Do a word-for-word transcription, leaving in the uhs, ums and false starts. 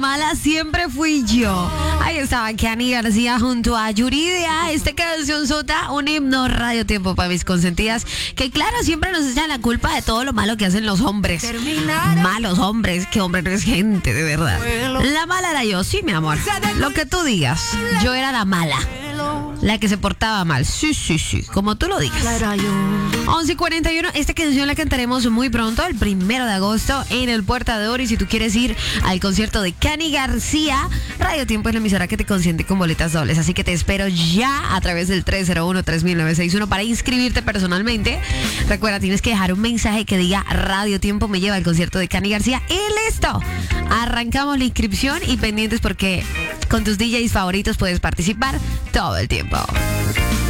Mala siempre fui yo. Ahí estaba Kenny García junto a Yuridia. Esta canción sota, un himno Radio Tiempo para mis consentidas. Que claro, siempre nos echan la culpa de todo lo malo que hacen los hombres. Malos hombres, que hombre no es gente, de verdad. La mala era yo, sí, mi amor. Lo que tú digas, yo era la mala. La que se portaba mal. Sí, sí, sí, como tú lo digas. once y cuarenta y uno, esta canción la cantaremos muy pronto, el primero de agosto, en el Puerta de Oro. Y si tú quieres ir al concierto de Kenny García, Radio Tiempo es la emisora que te consiente con boletas dobles. Así que te espero ya a través del tres cero uno, tres mil novecientos sesenta y uno para inscribirte personalmente. Recuerda, tienes que dejar un mensaje que diga Radio Tiempo me lleva al concierto de Kenny García. Y listo. Arrancamos la inscripción y pendientes porque con tus D Js favoritos puedes participar todo el tiempo.